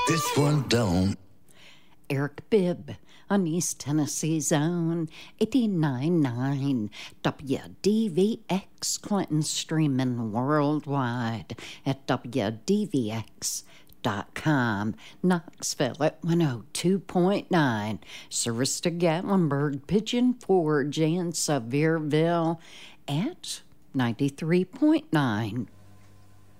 This one don't. Eric Bibb on East Tennessee's own 89.9 WDVX Clinton, streaming worldwide at WDVX.com. Knoxville at 102.9. Sarista Gatlinburg, Pigeon Forge, and Sevierville at 93.9.